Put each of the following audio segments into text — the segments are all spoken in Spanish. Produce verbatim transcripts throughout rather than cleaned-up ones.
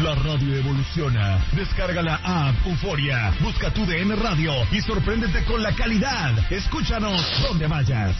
La radio evoluciona. Descarga la app Euforia, busca tu D N Radio y sorpréndete con la calidad. Escúchanos donde vayas.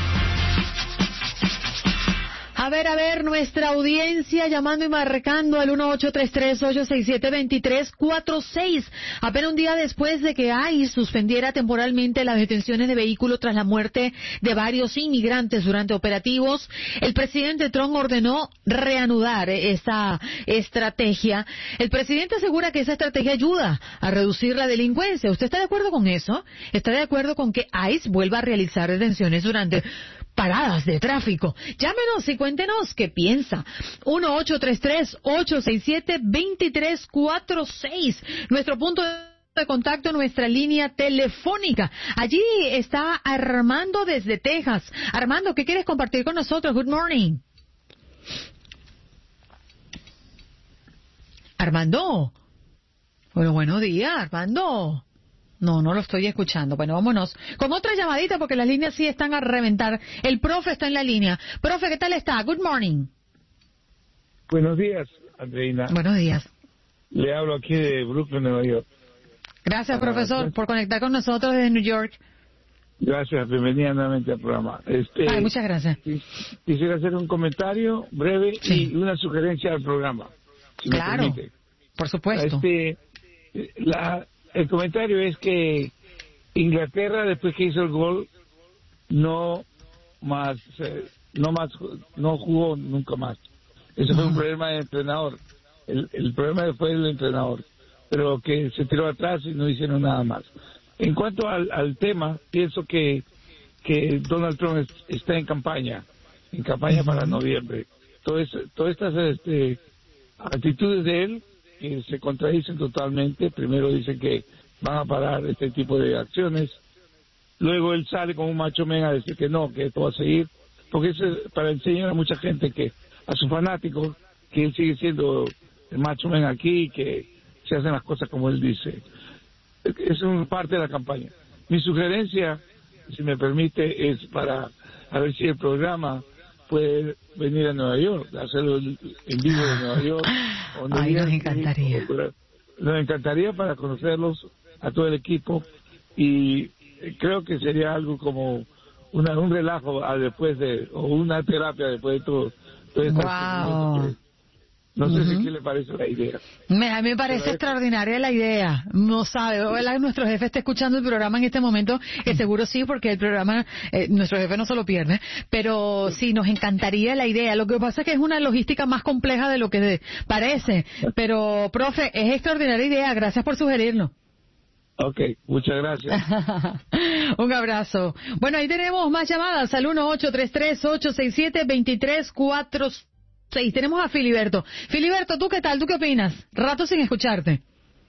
A ver, a ver, nuestra audiencia llamando y marcando al uno ocho tres tres, ocho seis siete, dos tres cuatro seis. Apenas un día después de que ICE suspendiera temporalmente las detenciones de vehículos tras la muerte de varios inmigrantes durante operativos, el presidente Trump ordenó reanudar esa estrategia. El presidente asegura que esa estrategia ayuda a reducir la delincuencia. ¿Usted está de acuerdo con eso? ¿Está de acuerdo con que ICE vuelva a realizar detenciones durante paradas de tráfico? Llámenos y cuéntenos qué piensa. uno ocho tres tres, ocho seis siete, dos tres cuatro seis. Nuestro punto de contacto, nuestra línea telefónica. Allí está Armando desde Texas. Armando, ¿qué quieres compartir con nosotros? Good morning. Armando. Bueno, buenos días, Armando. No, no lo estoy escuchando. Bueno, vámonos con otra llamadita porque las líneas sí están a reventar. El profe está en la línea. Profe, ¿qué tal está? Good morning. Buenos días, Andreina. Buenos días. Le hablo aquí de Brooklyn, Nueva York. Gracias, Para profesor, hacer... por conectar con nosotros desde New York. Gracias, bienvenida nuevamente al programa. Este, Ay, muchas gracias. Quisiera hacer un comentario breve sí. y una sugerencia al programa, si claro, me permite. Por supuesto. Este, la... El comentario es que Inglaterra, después que hizo el gol, no más, eh, no más, no jugó nunca más. Eso fue un problema del entrenador. El, el problema fue del entrenador, pero que se tiró atrás y no hicieron nada más. En cuanto al, al tema, pienso que que Donald Trump es, está en campaña, en campaña para noviembre. Todas, todas estas este, actitudes de él que se contradicen totalmente. Primero dicen que van a parar este tipo de acciones, luego él sale como un macho men a decir que no, que esto va a seguir, porque eso es para enseñar a mucha gente, que a sus fanáticos, que él sigue siendo el macho men aquí, que se hacen las cosas como él dice. Es una parte de la campaña. Mi sugerencia, si me permite, es para a ver si el programa puede venir a Nueva York, hacerlo en vivo de Nueva York. Ay, nos encantaría. Nos encantaría para conocerlos a todo el equipo, y creo que sería algo como una, un relajo a después de, o una terapia después de todo. todo wow. No sé uh-huh. si qué le parece la idea. Me, a mí me parece Pero extraordinaria es... la idea. No sabe, ojalá nuestro jefe esté escuchando el programa en este momento, que seguro sí, porque el programa, eh, nuestro jefe no se lo pierde. Pero sí, nos encantaría la idea. Lo que pasa es que es una logística más compleja de lo que de, parece. Pero, profe, es extraordinaria idea. Gracias por sugerirlo. Ok, muchas gracias. Un abrazo. Bueno, ahí tenemos más llamadas al uno ocho tres tres, ocho seis siete, dos tres cuatro seis. Tenemos a Filiberto. Filiberto, ¿tú qué tal? ¿Tú qué opinas? Rato sin escucharte.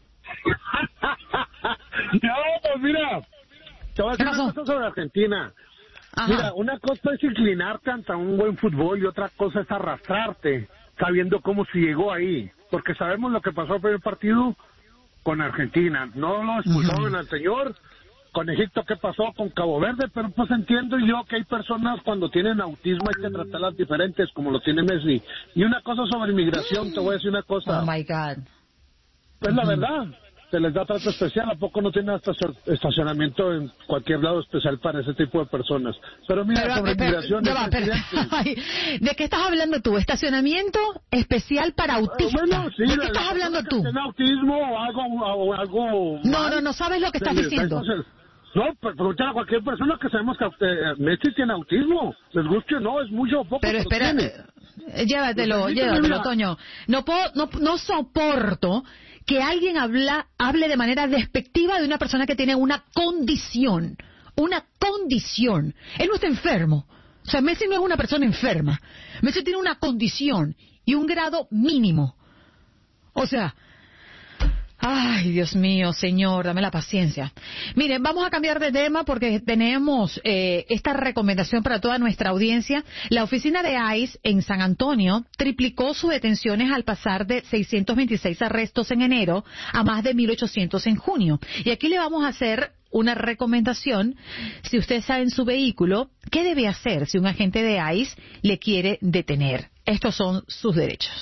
No, pues mira, te voy a decir una cosa sobre Argentina. Ajá. Mira, una cosa es inclinarte ante un buen fútbol y otra cosa es arrastrarte, sabiendo cómo se llegó ahí. Porque sabemos lo que pasó en el primer partido con Argentina. No lo expulsaron uh-huh. al señor. Con Egipto, ¿qué pasó? Con Cabo Verde, pero pues entiendo yo que hay personas cuando tienen autismo hay que tratarlas diferentes, como lo tiene Messi. Y una cosa sobre inmigración, te voy a decir una cosa. Oh my God. Pues uh-huh. la verdad, se les da trato especial. ¿A poco no tienen hasta estacionamiento en cualquier lado especial para ese tipo de personas? Pero mira, pero, sobre pero, inmigración... Pero, pero, ay, ¿de qué estás hablando tú? ¿Estacionamiento especial para autistas? Uh, bueno, sí, ¿De qué estás hablando tú? ¿Tiene autismo o algo, o algo no, mal? no, no sabes lo que estás sí, diciendo. Entonces, no, preguntar a cualquier persona que sabemos que eh, Messi tiene autismo. Les guste o no, es mucho o poco. Pero espera, eh, llévatelo, llévatelo, Toño. No, puedo, no, no soporto que alguien habla, hable de manera despectiva de una persona que tiene una condición. Una condición. Él no está enfermo. O sea, Messi no es una persona enferma. Messi tiene una condición y un grado mínimo. O sea... Ay, Dios mío, Señor, dame la paciencia. Miren, vamos a cambiar de tema porque tenemos eh, esta recomendación para toda nuestra audiencia. La oficina de ICE en San Antonio triplicó sus detenciones al pasar de seiscientos veintiséis arrestos en enero a más de mil ochocientos en junio. Y aquí le vamos a hacer una recomendación. Si usted está en su vehículo, ¿qué debe hacer si un agente de ICE le quiere detener? Estos son sus derechos.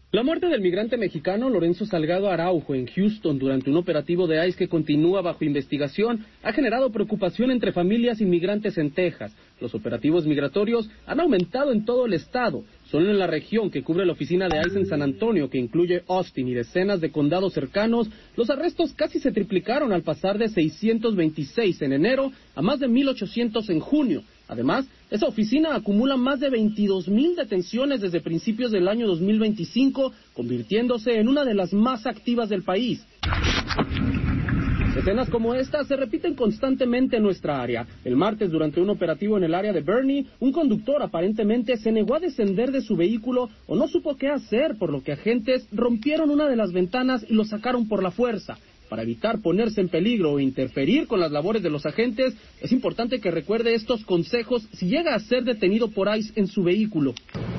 La muerte del migrante mexicano Lorenzo Salgado Araujo en Houston durante un operativo de I C E que continúa bajo investigación ha generado preocupación entre familias inmigrantes en Texas. Los operativos migratorios han aumentado en todo el estado. Solo en la región que cubre la oficina de I C E en San Antonio, que incluye Austin y decenas de condados cercanos, los arrestos casi se triplicaron al pasar de seiscientos veintiséis en enero a más de mil ochocientos en junio. Además, esa oficina acumula más de veintidós mil detenciones desde principios del año dos mil veinticinco, convirtiéndose en una de las más activas del país. Escenas como esta se repiten constantemente en nuestra área. El martes, durante un operativo en el área de Bernie, un conductor aparentemente se negó a descender de su vehículo o no supo qué hacer, por lo que agentes rompieron una de las ventanas y lo sacaron por la fuerza. Para evitar ponerse en peligro o interferir con las labores de los agentes, es importante que recuerde estos consejos si llega a ser detenido por I C E en su vehículo.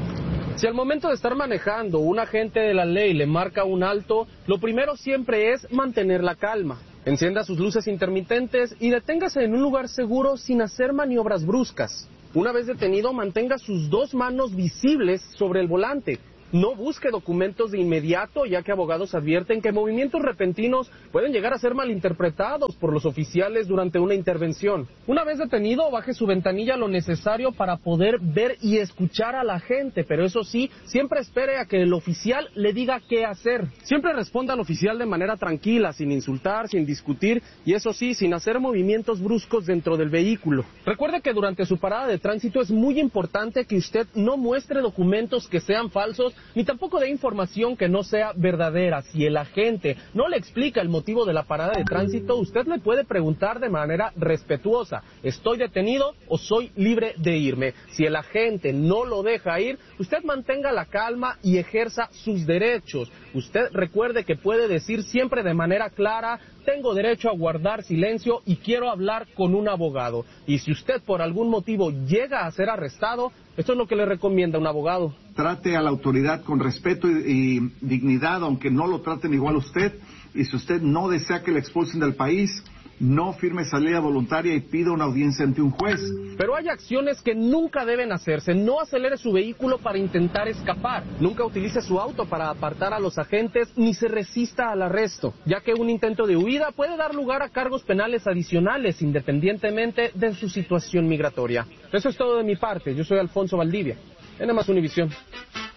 Si al momento de estar manejando un agente de la ley le marca un alto, lo primero siempre es mantener la calma. Encienda sus luces intermitentes y deténgase en un lugar seguro sin hacer maniobras bruscas. Una vez detenido, mantenga sus dos manos visibles sobre el volante. No busque documentos de inmediato, ya que abogados advierten que movimientos repentinos pueden llegar a ser malinterpretados por los oficiales durante una intervención. Una vez detenido, baje su ventanilla lo necesario para poder ver y escuchar a la gente, pero eso sí, siempre espere a que el oficial le diga qué hacer. Siempre responda al oficial de manera tranquila, sin insultar, sin discutir, y eso sí, sin hacer movimientos bruscos dentro del vehículo. Recuerde que durante su parada de tránsito es muy importante que usted no muestre documentos que sean falsos, ni tampoco de información que no sea verdadera. Si el agente no le explica el motivo de la parada de tránsito, usted le puede preguntar de manera respetuosa: ¿estoy detenido o soy libre de irme? Si el agente no lo deja ir, usted mantenga la calma y ejerza sus derechos. Usted recuerde que puede decir siempre de manera clara: tengo derecho a guardar silencio y quiero hablar con un abogado. Y si usted por algún motivo llega a ser arrestado, esto es lo que le recomienda un abogado. Trate a la autoridad con respeto y, y dignidad, aunque no lo traten igual a usted. Y si usted no desea que le expulsen del país, no firme salida voluntaria y pida una audiencia ante un juez. Pero hay acciones que nunca deben hacerse. No acelere su vehículo para intentar escapar. Nunca utilice su auto para apartar a los agentes, ni se resista al arresto, ya que un intento de huida puede dar lugar a cargos penales adicionales, independientemente de su situación migratoria. Eso es todo de mi parte. Yo soy Alfonso Valdivia, N más Univisión.